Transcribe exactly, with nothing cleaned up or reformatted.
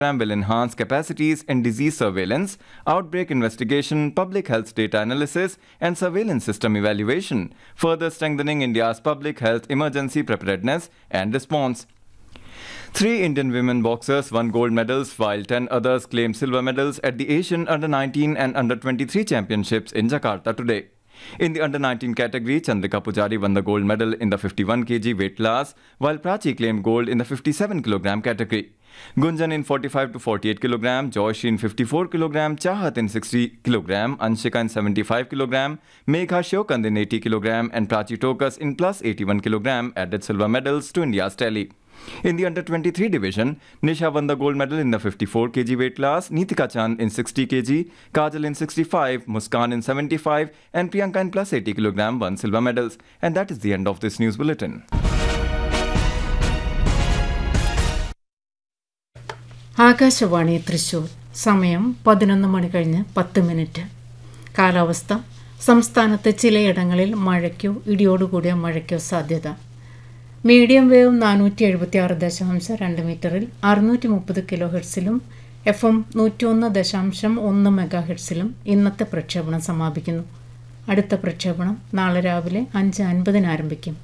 will enhance capacities in disease surveillance, outbreak investigation, public health data analysis, and surveillance system evaluation, further strengthening India's public health emergency preparedness and response. Three Indian women boxers won gold medals while ten others claimed silver medals at the Asian under nineteen and under twenty-three championships in Jakarta today. In the under nineteen category, Chandrika Pujari won the gold medal in the fifty-one kilograms weight class, while Prachi claimed gold in the fifty-seven kilogram category. Gunjan in forty-five to forty-eight kilogram, Joyshi in fifty-four kilogram, Chahat in sixty kilogram, Anshika in seventy-five kilogram, Megha Shiokand in eighty kilogram, and Prachi Tokas in plus eighty-one kilogram added silver medals to India's tally. In the under twenty-three division, Nisha won the gold medal in the fifty-four kilogram weight class, Neetika Chand in sixty kilograms, Kajal in sixty-five, Muskan in seventy-five, and Priyanka in plus eighty kilogram won silver medals. And that is the end of this news bulletin. Akashvani Thrissur. സമയം പതിനൊന്ന് മണി കഴിഞ്ഞ് പത്ത് minute. കാലാവസ്ഥ. സംസ്ഥാനത്ത് ചിലയിടങ്ങളിൽ മഴയ്ക്കോ ഇടിയോടുകൂടിയ മഴയ്ക്കോ സാധ്യത. Medium wave നാനൂറ്റി എഴുപത്തി ആറ് ദശാംശം രണ്ട് മീറ്ററിൽ അറുന്നൂറ്റി മുപ്പത് കിലോ ഹെർട്സിലും എഫ് എം നൂറ്റി ഒന്ന് ദശാംശം ഒന്ന് മെഗാ ഹെർട്സിലും ഇന്നത്തെ പ്രക്ഷേപണം സമാപിക്കുന്നു. അടുത്ത പ്രക്ഷേപണം നാളെ രാവിലെ അഞ്ച് അൻപതിന് ആരംഭിക്കും.